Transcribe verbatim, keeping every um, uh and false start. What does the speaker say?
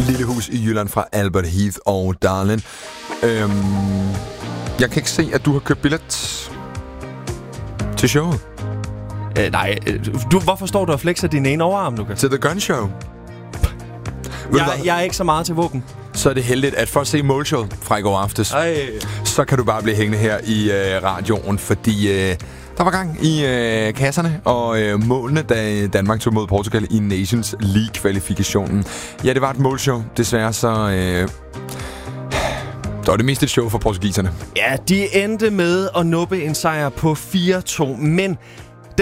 Lille hus i Jylland fra Albert Heath og Darlin. Øhm, jeg kan ikke se, at du har købt billet til showet. Øh, nej, du, hvorfor står du og flexer din ene overarm, Lukas? Til The Gun Show. Jeg, jeg er ikke så meget til våben. Så er det heldigt, at for at se målshowet fra i går aftes, Ej. så kan du bare blive hængende her i øh, radioen, fordi øh, der var gang i øh, kasserne og øh, målene, da Danmark tog mod Portugal i Nations League-kvalifikationen. Ja, det var et målshow. Desværre så... Øh, det var det meste et show for portugiserne. Ja, de endte med at nuppe en sejr på fire to, men